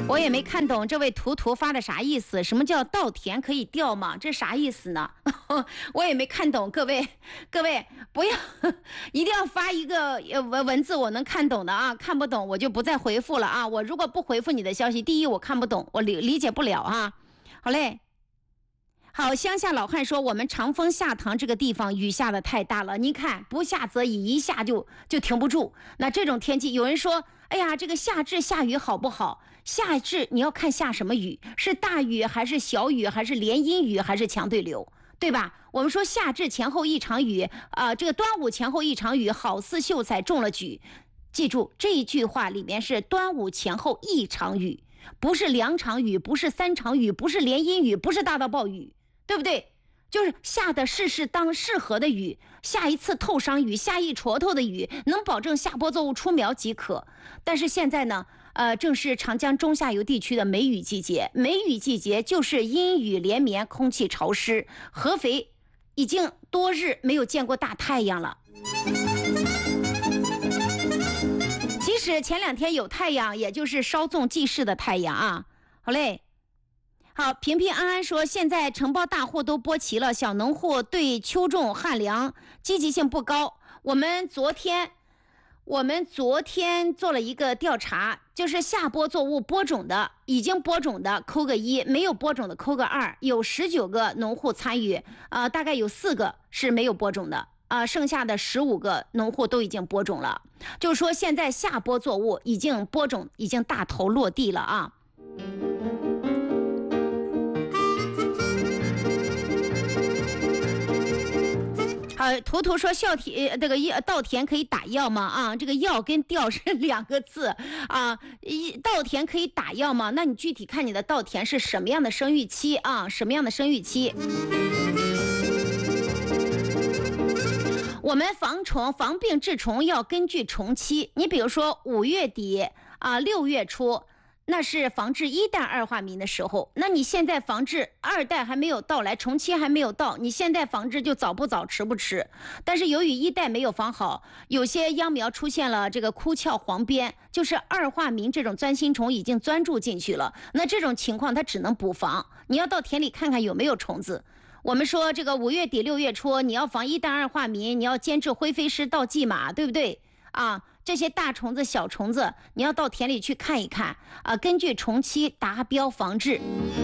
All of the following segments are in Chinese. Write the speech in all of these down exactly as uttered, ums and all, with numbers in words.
我也没看懂这位图图发的啥意思，什么叫稻田可以掉吗？这啥意思呢？我也没看懂，各位各位不要一定要发一个文文字我能看懂的啊，看不懂我就不再回复了啊。我如果不回复你的消息，第一我看不懂，我理理解不了啊。好嘞。好，乡下老汉说，我们长风下塘这个地方雨下的太大了，您看不下则已，一下就就停不住。那这种天气，有人说，哎呀，这个夏至下雨好不好？夏至你要看下什么雨，是大雨还是小雨，还是连阴雨，还是强对流，对吧？我们说夏至前后一场雨，啊、呃，这个端午前后一场雨，好似秀才中了举。记住这一句话里面是端午前后一场雨，不是两场雨，不是三场雨，不是连阴雨，不是大到暴雨。对不对？就是下的适适当适合的雨，下一次透殇雨，下一戳头的雨，能保证下播作物出苗即可。但是现在呢，呃，正是长江中下游地区的梅雨季节，梅雨季节就是阴雨连绵，空气潮湿。合肥已经多日没有见过大太阳了，即使前两天有太阳，也就是稍纵即逝的太阳啊。好嘞。好，平平安安说，现在承包大户都播齐了，小农户对秋种旱粮积极性不高。我们昨天，我们昨天做了一个调查，就是下播作物播种的，已经播种的扣个一，没有播种的扣个二，有十九个农户参与，啊、呃，大概有四个是没有播种的。啊、呃，剩下的十五个农户都已经播种了，就是说现在下播作物已经播种，已经大头落地了啊。呃，图图说孝田这个稻田可以打药吗？啊，这个药跟调是两个字啊。一稻田可以打药吗？那你具体看你的稻田是什么样的生育期啊？什么样的生育期？我们防虫、防病治虫要根据虫期。你比如说五月底啊，六月初。那是防治一代二化民的时候，那你现在防治二代还没有到来，虫期还没有到，你现在防治就早不早迟不迟。但是由于一代没有防好，有些秧苗出现了这个枯鞘黄边，就是二化民这种钻心虫已经钻住进去了，那这种情况它只能补防，你要到田里看看有没有虫子。我们说这个五月底六月初你要防一代二化民，你要监制灰飞虱、盗蓟马，对不对啊？这些大虫子小虫子你要到田里去看一看啊，根据虫期达标防治。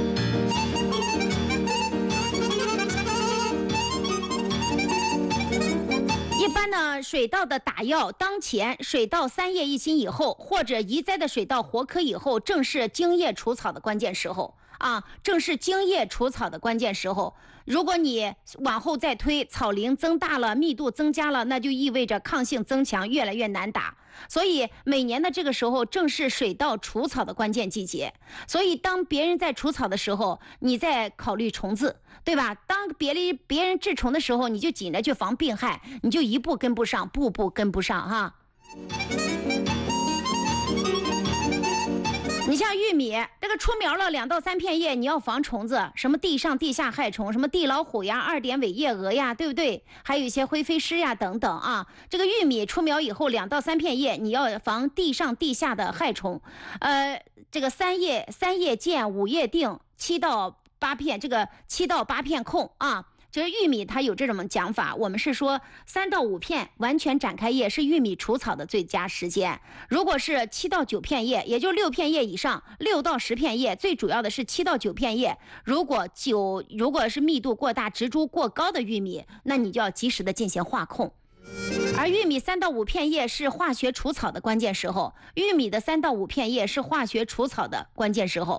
一般呢，水稻的打药当前水稻三叶一心以后，或者移栽的水稻活科以后，正是茎叶除草的关键时候啊，正是茎叶除草的关键时候。如果你往后再推，草龄增大了，密度增加了，那就意味着抗性增强，越来越难打。所以每年的这个时候正是水稻除草的关键季节。所以当别人在除草的时候，你在考虑虫子，对吧？当别人别人治虫的时候，你就紧着去防病害，你就一步跟不上，步步跟不上哈。你像玉米这个出苗了两到三片叶，你要防虫子，什么地上地下害虫，什么地老虎呀、二点尾叶蛾呀，对不对？还有一些灰飞虱呀等等啊。这个玉米出苗以后两到三片叶，你要防地上地下的害虫。呃，这个三叶三叶见，五叶定，七到八片，这个七到八片空啊。就是玉米它有这种讲法，我们是说三到五片完全展开叶是玉米除草的最佳时间。如果是七到九片叶，也就六片叶以上，六到十片叶，最主要的是七到九片叶。如果九如果是密度过大、植株过高的玉米，那你就要及时的进行化控。而玉米三到五片叶是化学除草的关键时候，玉米的三到五片叶是化学除草的关键时候。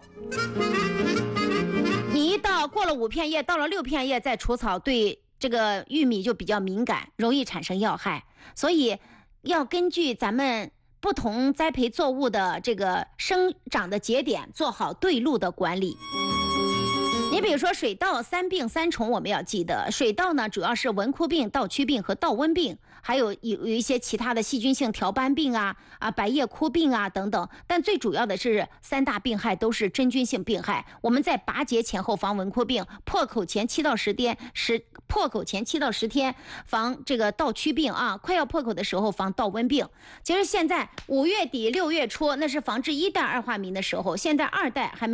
你一到过了五片叶，到了六片叶再除草，对这个玉米就比较敏感，容易产生药害。所以要根据咱们不同栽培作物的这个生长的节点，做好对路的管理。你比如说水稻三病三虫，我们要记得，水稻呢主要是文枯病、稻曲病和稻瘟病还有有有一些其他的细菌性条斑病啊啊白叶枯病啊等等。但最主要的是三大病害都是真菌性病害。我们在拔节前后防蚊枯病，破口前七到十天十破口前七到十天防这个倒驱病啊，快要破口的时候防倒瘟病。其实现在五月底六月初那是防治一代二化民的时候，现在二代还没